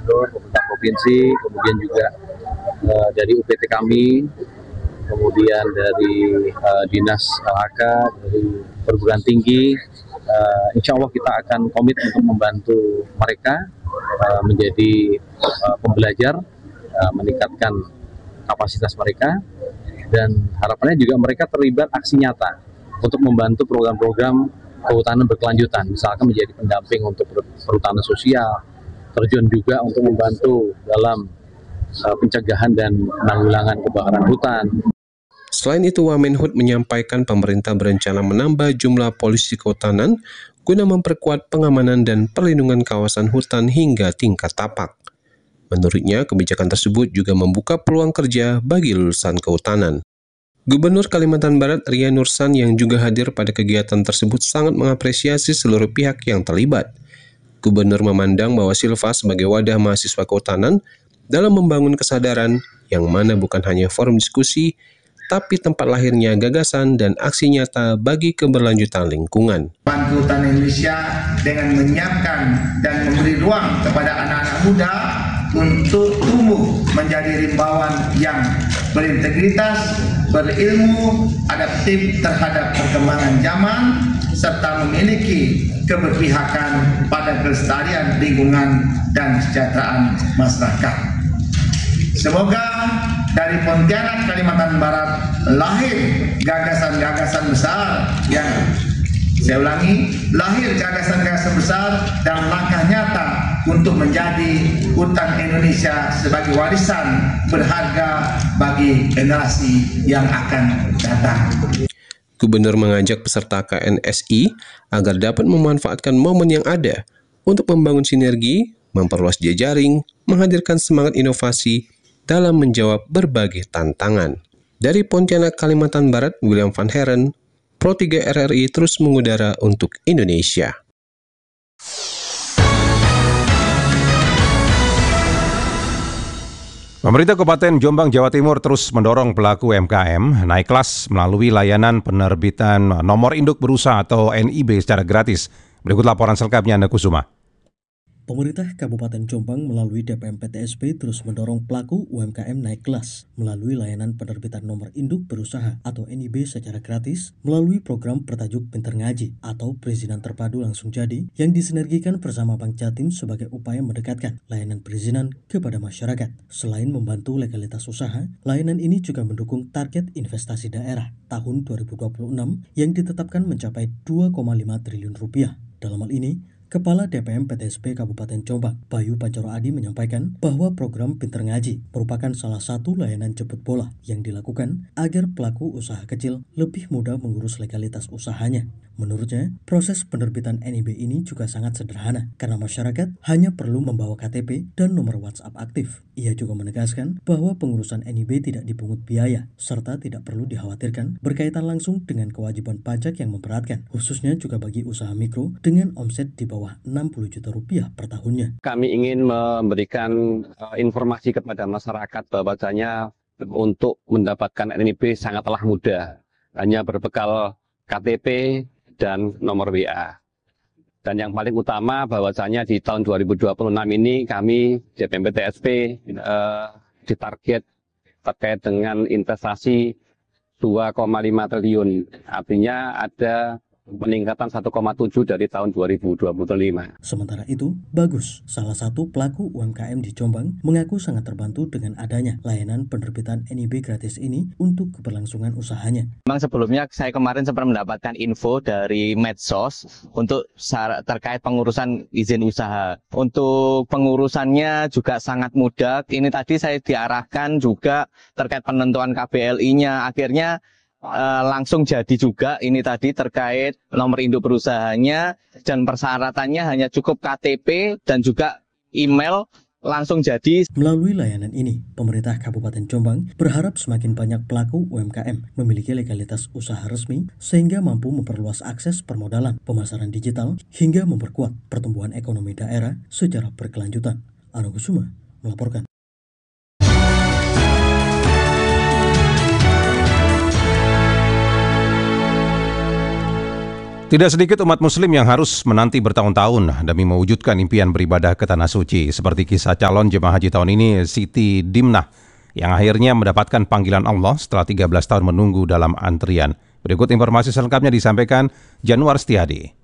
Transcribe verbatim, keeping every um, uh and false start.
Gubernur, pemerintah provinsi, kemudian juga uh, dari U P T kami, kemudian dari uh, Dinas L H K, dari perguruan tinggi. Uh, insya Allah kita akan komit untuk membantu mereka uh, menjadi uh, pembelajar, uh, meningkatkan kapasitas mereka, dan harapannya juga mereka terlibat aksi nyata untuk membantu program-program kehutanan berkelanjutan, misalkan menjadi pendamping untuk perhutanan sosial, terjun juga untuk membantu dalam uh, pencegahan dan penanggulangan kebakaran hutan. Selain itu, Wamenhut menyampaikan pemerintah berencana menambah jumlah polisi kehutanan guna memperkuat pengamanan dan perlindungan kawasan hutan hingga tingkat tapak. Menurutnya, kebijakan tersebut juga membuka peluang kerja bagi lulusan kehutanan. Gubernur Kalimantan Barat Ria Nursan yang juga hadir pada kegiatan tersebut sangat mengapresiasi seluruh pihak yang terlibat. Gubernur memandang bahwa Silva sebagai wadah mahasiswa kehutanan dalam membangun kesadaran yang mana bukan hanya forum diskusi, tapi tempat lahirnya gagasan dan aksi nyata bagi keberlanjutan lingkungan. Hutan Indonesia dengan menyiapkan dan memberi ruang kepada anak-anak muda untuk tumbuh menjadi rimbawan yang berintegritas, berilmu, adaptif terhadap perkembangan zaman, serta memiliki keberpihakan pada kelestarian lingkungan dan kesejahteraan masyarakat. Semoga dari Pontianak, Kalimantan Barat lahir gagasan-gagasan besar yang, saya ulangi, lahir gagasan-gagasan besar dan langkah nyata untuk menjadi hutan Indonesia sebagai warisan berharga bagi generasi yang akan datang. Gubernur mengajak peserta K N S I agar dapat memanfaatkan momen yang ada untuk membangun sinergi, memperluas jejaring, menghadirkan semangat inovasi dalam menjawab berbagai tantangan. Dari Pontianak, Kalimantan Barat, William Van Heren, Pro tiga R R I terus mengudara untuk Indonesia. Pemerintah Kabupaten Jombang, Jawa Timur terus mendorong pelaku U M K M naik kelas melalui layanan penerbitan nomor induk berusaha atau N I B secara gratis. Berikut laporan selengkapnya, Anda Kusuma. Pemerintah Kabupaten Jombang melalui D P M P T S P terus mendorong pelaku U M K M naik kelas melalui layanan penerbitan nomor induk berusaha atau N I B secara gratis melalui program bertajuk Pinter Ngaji atau perizinan terpadu langsung jadi yang disinergikan bersama Bank Jatim sebagai upaya mendekatkan layanan perizinan kepada masyarakat. Selain membantu legalitas usaha, layanan ini juga mendukung target investasi daerah tahun dua ribu dua puluh enam yang ditetapkan mencapai dua koma lima triliun rupiah. Dalam hal ini, Kepala D P M P T S P Kabupaten Jombang, Bayu Pancoro Adi menyampaikan bahwa program Pinter Ngaji merupakan salah satu layanan jemput bola yang dilakukan agar pelaku usaha kecil lebih mudah mengurus legalitas usahanya. Menurutnya, proses penerbitan N I B ini juga sangat sederhana karena masyarakat hanya perlu membawa K T P dan nomor WhatsApp aktif. Ia juga menegaskan bahwa pengurusan N I B tidak dipungut biaya serta tidak perlu dikhawatirkan berkaitan langsung dengan kewajiban pajak yang memberatkan, khususnya juga bagi usaha mikro dengan omset di bawah enam puluh juta rupiah per tahunnya. Kami ingin memberikan uh, informasi kepada masyarakat bahwasanya untuk mendapatkan N I B sangatlah mudah, hanya berbekal K T P dan nomor W A. Dan yang paling utama bahwasanya di tahun dua ribu dua puluh enam ini kami D P M P T S P uh, ditarget terkait dengan investasi dua koma lima triliun. Artinya ada peningkatan satu koma tujuh dari tahun dua ribu dua puluh lima. Sementara itu, Bagus, salah satu pelaku U M K M di Jombang, mengaku sangat terbantu dengan adanya layanan penerbitan N I B gratis ini untuk keberlangsungan usahanya. Memang sebelumnya saya kemarin sempat mendapatkan info dari medsos untuk terkait pengurusan izin usaha. Untuk pengurusannya juga sangat mudah. Ini tadi saya diarahkan juga terkait penentuan K B L I-nya. Akhirnya Uh, langsung jadi juga ini tadi terkait nomor induk berusahanya dan persyaratannya hanya cukup K T P dan juga email langsung jadi. Melalui layanan ini, pemerintah Kabupaten Jombang berharap semakin banyak pelaku U M K M memiliki legalitas usaha resmi sehingga mampu memperluas akses permodalan, pemasaran digital, hingga memperkuat pertumbuhan ekonomi daerah secara berkelanjutan. Ana Kusuma melaporkan. Tidak sedikit umat muslim yang harus menanti bertahun-tahun demi mewujudkan impian beribadah ke Tanah Suci. Seperti kisah calon jemaah haji tahun ini, Siti Dimnah, yang akhirnya mendapatkan panggilan Allah setelah tiga belas tahun menunggu dalam antrian. Berikut informasi selengkapnya disampaikan Januar Setiadi.